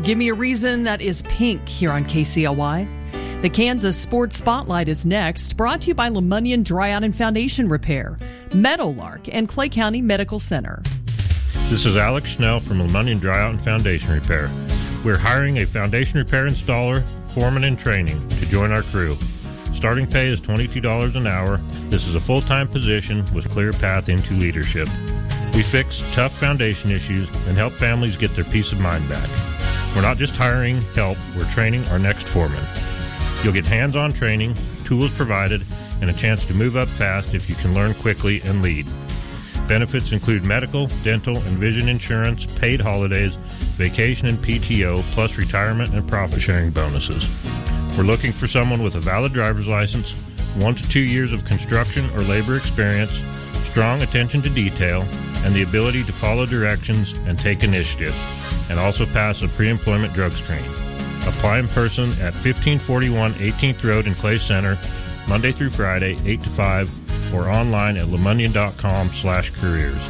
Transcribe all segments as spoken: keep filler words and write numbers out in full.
Give me a reason that is pink here on K C L Y. The Kansas Sports Spotlight is next, brought to you by LeMunyon Dryout and Foundation Repair, Meadowlark, and Clay County Medical Center. This is Alex Schnell from LeMunyon Dryout and Foundation Repair. We're hiring a foundation repair installer, foreman, and training to join our crew. Starting pay is twenty-two dollars an hour. This is a full-time position with clear path into leadership. We fix tough foundation issues and help families get their peace of mind back. We're not just hiring help, we're training our next foreman. You'll get hands-on training, tools provided, and a chance to move up fast if you can learn quickly and lead. Benefits include medical, dental, and vision insurance, paid holidays, vacation and P T O, plus retirement and profit-sharing bonuses. We're looking for someone with a valid driver's license, one to two years of construction or labor experience, strong attention to detail, and the ability to follow directions and take initiative, and also pass a pre-employment drug screen. Apply in person at fifteen forty-one eighteenth Road in Clay Center, Monday through Friday, eight to five, or online at lemunyon.com slash careers.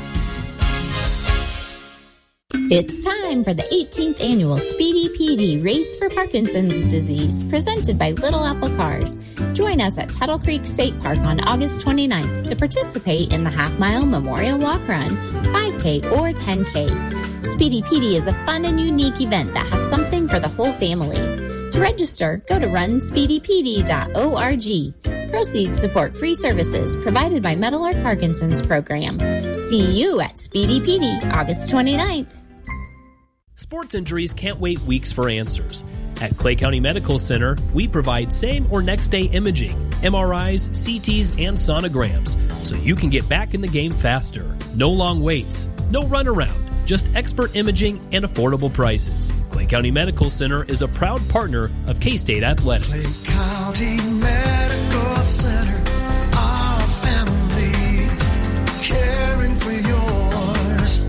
It's time for the eighteenth Annual Speedy P D Race for Parkinson's Disease, presented by Little Apple Cars. Join us at Tuttle Creek State Park on August twenty-ninth to participate in the half-mile Memorial Walk Run, five K or ten K. Speedy P D is a fun and unique event that has something for the whole family. To register, go to run speedy p d dot org. Proceeds support free services provided by Meadowlark Parkinson's Program. See you at Speedy P D, August twenty-ninth. Sports injuries can't wait weeks for answers. At Clay County Medical Center, we provide same or next day imaging, M R Is, C Ts, and sonograms, so you can get back in the game faster. No long waits, no runaround, just expert imaging and affordable prices. Clay County Medical Center is a proud partner of K-State Athletics. Clay County Medical Center, our family, caring for yours.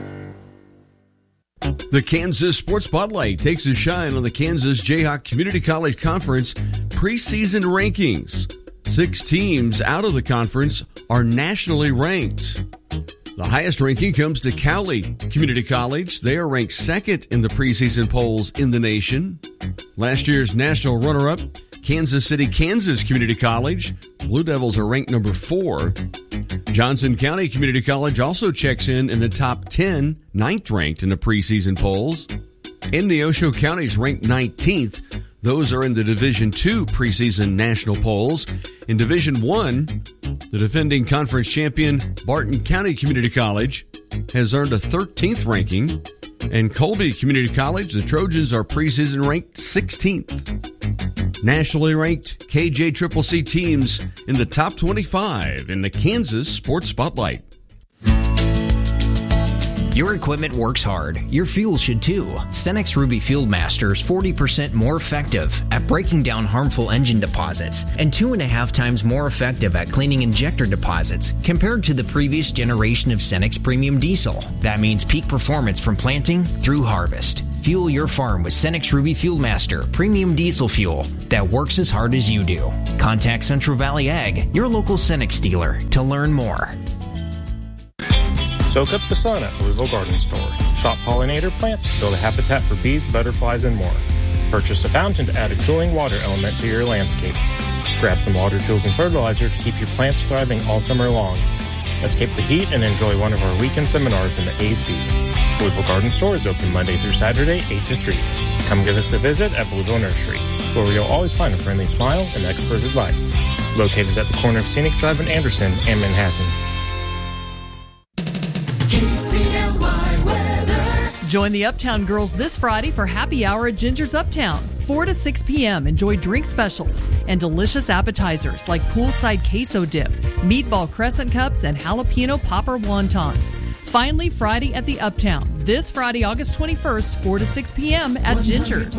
The Kansas Sports Spotlight takes a shine on the Kansas Jayhawk Community College Conference preseason rankings. Six teams out of the conference are nationally ranked. The highest ranking comes to Cowley Community College. They are ranked second in the preseason polls in the nation. Last year's national runner-up, Kansas City, Kansas Community College. Blue Devils are ranked number four. Johnson County Community College also checks in in the top ten, ninth ranked in the preseason polls. Neosho County is ranked nineteenth. Those are in the Division two preseason national polls. In Division one, the defending conference champion Barton County Community College has earned a thirteenth ranking. And Colby Community College, the Trojans are preseason ranked sixteenth. Nationally ranked K J C C C teams in the top twenty-five in the Kansas Sports Spotlight. Your equipment works hard. Your fuel should too. Cenex Ruby Fuel Master is forty percent more effective at breaking down harmful engine deposits and two and a half times more effective at cleaning injector deposits compared to the previous generation of Cenex Premium Diesel. That means peak performance from planting through harvest. Fuel your farm with Cenex Ruby Fuel Master Premium Diesel Fuel that works as hard as you do. Contact Central Valley Ag, your local Cenex dealer, to learn more. Soak up the sun at Louisville Garden Store. Shop pollinator plants, build a habitat for bees, butterflies, and more. Purchase a fountain to add a cooling water element to your landscape. Grab some water tools and fertilizer to keep your plants thriving all summer long. Escape the heat and enjoy one of our weekend seminars in the A C. Louisville Garden Store is open Monday through Saturday, eight to three. Come give us a visit at Louisville Nursery, where you'll always find a friendly smile and expert advice. Located at the corner of Scenic Drive in Anderson and Manhattan. Join the Uptown Girls this Friday for happy hour at Ginger's Uptown. four to six p.m. Enjoy drink specials and delicious appetizers like poolside queso dip, meatball crescent cups, and jalapeno popper wontons. Finally, Friday at the Uptown. This Friday, August twenty-first, four to six p.m. at Ginger's.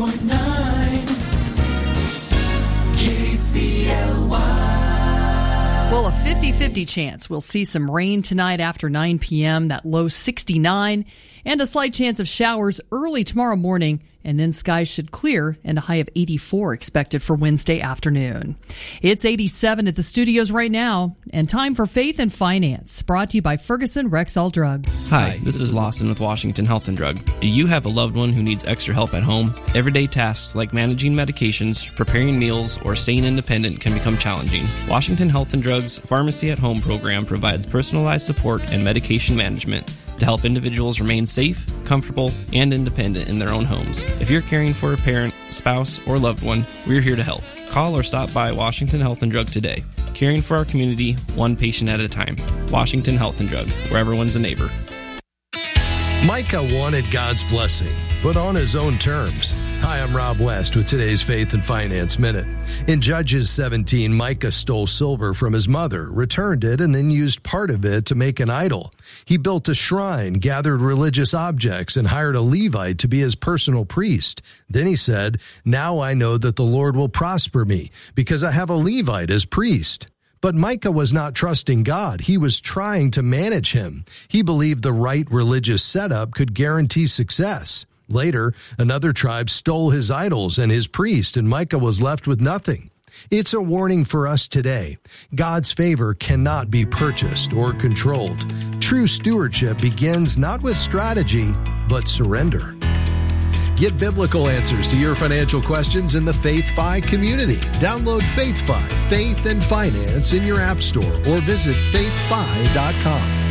K C L Y. Well, a fifty-fifty chance we'll see some rain tonight after nine p.m., that low sixty-nine, and a slight chance of showers early tomorrow morning and then skies should clear and a high of eighty-four expected for Wednesday afternoon. It's eighty-seven at the studios right now, and time for Faith and Finance, brought to you by Ferguson Rexall Drugs. Hi, this is Lawson with Washington Health and Drug. Do you have a loved one who needs extra help at home? Everyday tasks like managing medications, preparing meals, or staying independent can become challenging. Washington Health and Drug's Pharmacy at Home program provides personalized support and medication management to help individuals remain safe, comfortable, and independent in their own homes. If you're caring for a parent, spouse, or loved one, we're here to help. Call or stop by Washington Health and Drug today. Caring for our community, one patient at a time. Washington Health and Drug, where everyone's a neighbor. Micah wanted God's blessing, but on his own terms. Hi, I'm Rob West with today's Faith and Finance Minute. In Judges seventeen, Micah stole silver from his mother, returned it, and then used part of it to make an idol. He built a shrine, gathered religious objects, and hired a Levite to be his personal priest. Then he said, "Now I know that the Lord will prosper me, because I have a Levite as priest." But Micah was not trusting God. He was trying to manage him. He believed the right religious setup could guarantee success. Later, another tribe stole his idols and his priest, and Micah was left with nothing. It's a warning for us today. God's favor cannot be purchased or controlled. True stewardship begins not with strategy, but surrender. Get biblical answers to your financial questions in the FaithFi community. Download FaithFi, Faith and Finance in your app store or visit faith fi dot com.